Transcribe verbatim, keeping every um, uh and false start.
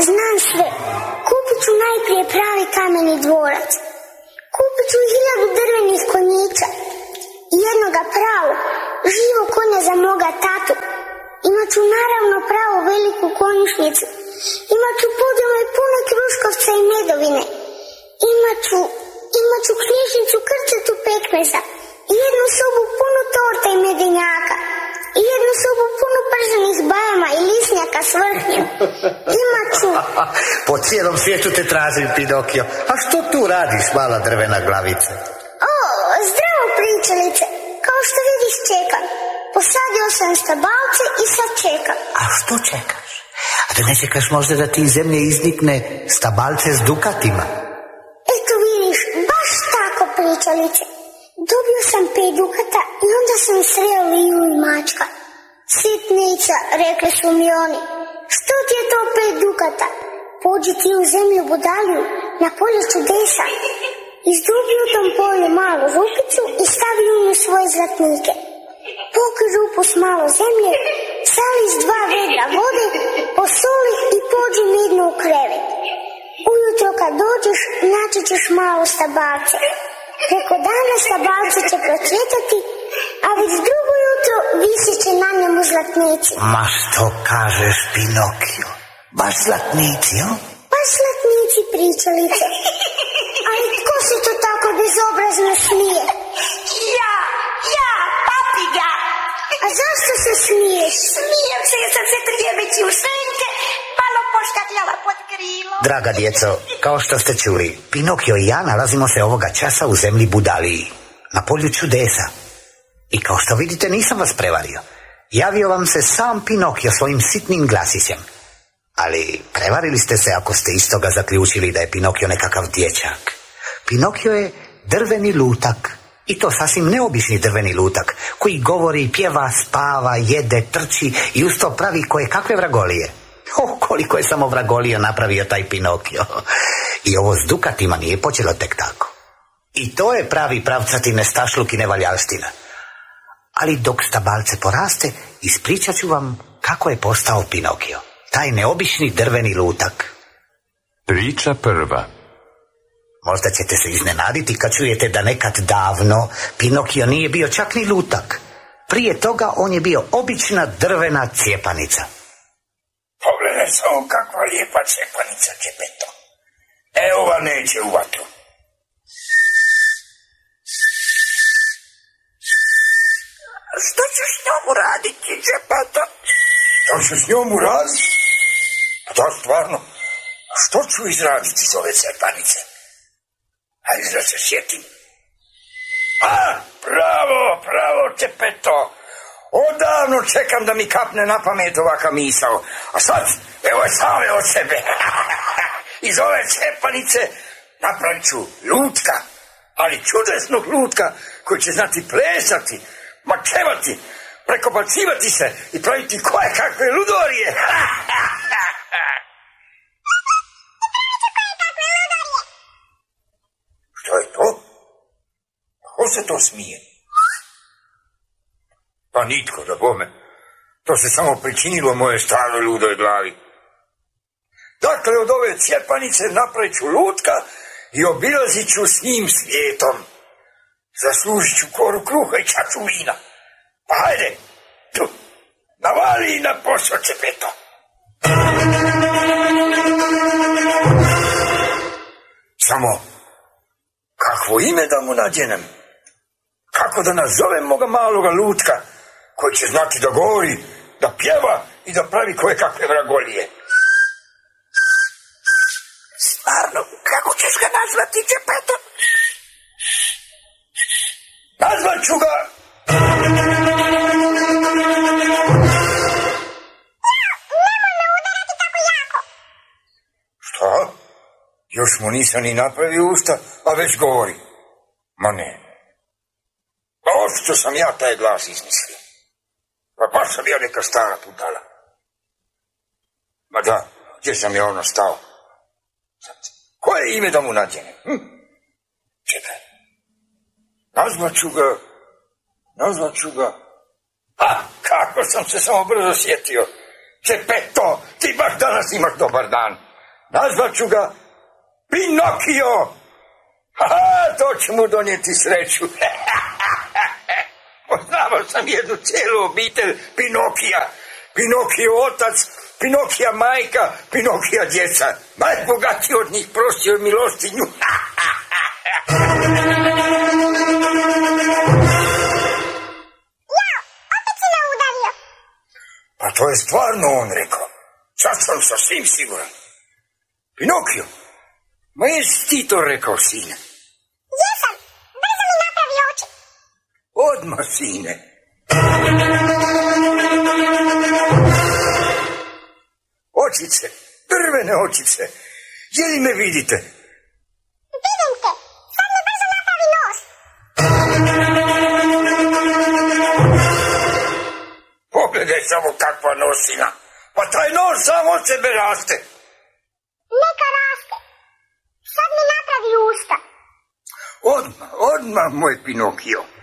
znam sve. Kupit ću najprije pravi kameni dvorac. Kupit ću hiljadu drvenih konjića i jednoga pravog, živog konja za moga tatu. Imat ću naravno pravu veliku konjušnicu. Imat ću podrume pune kruškovca i medovine. Imat ću, imat ću knjižnicu krcetu pekmeza. I jednu sobu punu torta i medenjaka. I jednu sobu punu prženih bajama i lisnjaka s vrhnjem. Imat ću... Po cijelom svijetu te tražim, Pinokio. A što tu radiš, mala drvena glavice? O, zdravo, pričalice. Kao što vidiš, čekam. Posadio sam stabalce i sad čekam. A što čekaš? A da ne čekaš možda da ti iz zemlje iznikne stabalce s dukatima? Eto vidiš, baš tako, pričalice. Dobio sam pet dukata i onda sam sreo Liju i mačka. Sitnica, rekli su mi oni. Što ti je to pet dukata? Pođi ti u zemlju Budaliju, na polje čudesa. Izdubi u tom polju malu rupicu i stavi u nju svoje zlatnike. Pokri rupu s malo zemlje, sali s dva vedra vode, posoli i pođi mirno u krevet. Ujutro kad dođeš, naći ćeš malo stabalce. Preko dana stabalce će procvjetati, a već drugo jutro visit će na njemu zlatnici. Ma što kažeš, Pinokio? Baš zlatnici, o? Baš zlatnici, pričalice. Ali tko se to tako bezobrazno smije? Ja, ja, papiga. A zašto se smiješ? Smijem se jer sam se trijemeći u senke, malo poškakljala pod krilo. Draga djeco, kao što ste čuli, Pinokio i ja nalazimo se ovoga časa u zemlji Budaliji, na polju čudesa. I kao što vidite, nisam vas prevario. Javio vam se sam Pinokio svojim sitnim glasisjem. Ali prevarili ste se ako ste iz toga zaključili da je Pinokio nekakav dječak. Pinokio je drveni lutak. I to sasvim neobični drveni lutak, koji govori, pjeva, spava, jede, trči i uz to pravi koje kakve vragolije. O, koliko je samo vragolio napravio taj Pinokio. I ovo s dukatima nije počelo tek tako. I to je pravi pravcati nestašluk i nevaljalština. Ali dok stabalce poraste, ispričat ću vam kako je postao Pinokio, taj neobični drveni lutak. Priča prva. Možda ćete se iznenaditi kad čujete da nekad davno Pinokio nije bio čak ni lutak. Prije toga on je bio obična drvena cijepanica. Pogledaj samo kakva lijepa cijepanica, Čepeto. Evo va neće u vatru. Što ću s njom uraditi, Čepeto? Što ću s njom uraditi? Pa da, stvarno, što ću izraditi iz ove cijepanice? Hajde da se sjetim. A, pravo, pravo, Čepeto. Odavno čekam da mi kapne na pamet ovaka misao. A sad, evo je same od sebe. Iz ove cijepanice napravit ću lutka, ali čudesnog lutka koji će znati plesati, mačevati, prekopacivati se i praviti koje kakve ludorije. Što je to? Ko se to smije? Pa nitko, da bome. To se samo pričinilo moje staroj ludoj glavi. Dakle, od ove cijepanice napravit ću lutka i obilazit ću s njim svijetom. Zaslužit ću koru kruha i čaču vina. Pa hajde, tu, navali na posao, Čepeto. Samo, kakvo ime da mu nadjenem? Kako da nazovem moga maloga lutka, koji će znati da govori, da pjeva i da pravi koje kakve vragolije? Stvarno, kako ćeš ga nazvati, Čepeto? Nazvat ću ga... Nemoj me udarati tako jako. Šta? Još mu nisam ni napravio usta, a već govori. Ma ne. Pa očito sam ja taj glas izmislio. Pa baš sam ja neka stara budala. Ma da, gdje sam ja ono stao? Sad, koje ime da mu nadjenem? Hm? Čekaj. Nazvat ću ga, nazvat ću ga. A, kako sam se samo brzo sjetio. Čepeto, ti baš danas imaš dobar dan. Nazvat ću ga Pinokio. Aha, to će mu donijeti sreću. Poznavao sam jednu cijelu obitelj Pinokija. Pinokio otac, Pinokija majka, Pinokija djeca. Najbogatiji od njih prosio milostinju. Ja, opet si me udario. Pa to je stvarno on rekao. Sad sam sa svim siguran. Pinokio, ma jesi ti to rekao, sine? Jesam, brzo mi napravi oči. Odmah, sine. Očice, drvene očice. Je li me vidite? Vidim te, sad mi brzo napravi nos. Pogledaj samo kakva nosina. Pa taj nos sam od sebe raste. Neka raste. Sad mi napravi usta. Odmah, odmah, moj Pinokio.